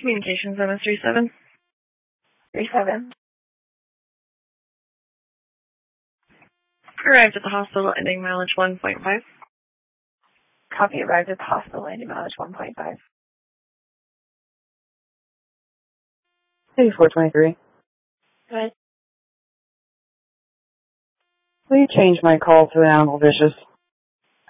Communications MS37. 37. Arrived at the hospital, ending mileage 1.5. Copy, arrived at the hospital, ending mileage 1.5. 8423. Good. Will you change my call to the Animal Vicious?